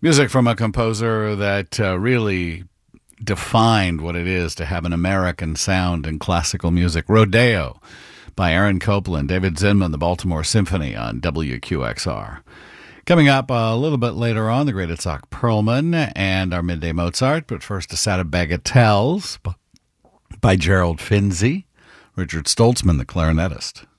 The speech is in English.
Music from a composer that really defined what it is to have an American sound in classical music. Rodeo by Aaron Copland, David Zinman, the Baltimore Symphony on WQXR. Coming up a little bit later on, the great Itzhak Perlman and our Midday Mozart, but first a set of Bagatelles by Gerald Finzi, Richard Stoltzman, the clarinetist.